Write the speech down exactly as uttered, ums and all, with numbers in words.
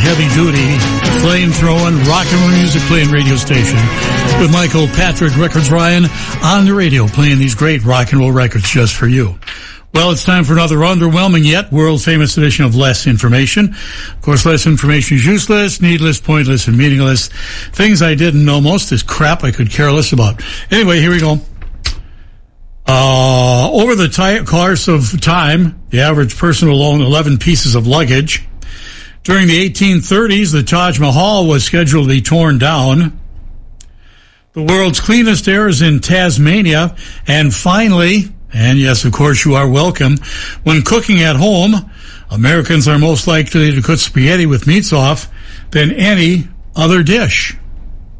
heavy-duty, flame-throwing, rock and roll music playing radio station with Michael Patrick Records Ryan on the radio playing these great rock and roll records just for you. Well, it's time for another underwhelming yet world-famous edition of Less Information. Of course, less information is useless, needless, pointless, and meaningless. Things I didn't know. Most is crap I could care less about. Anyway, here we go. Uh, over the t- course of time, the average person will own eleven pieces of luggage. During the eighteen thirties, the Taj Mahal was scheduled to be torn down. The world's cleanest air is in Tasmania. And finally, and yes, of course, you are welcome, when cooking at home, Americans are most likely to cook spaghetti with meats off than any other dish.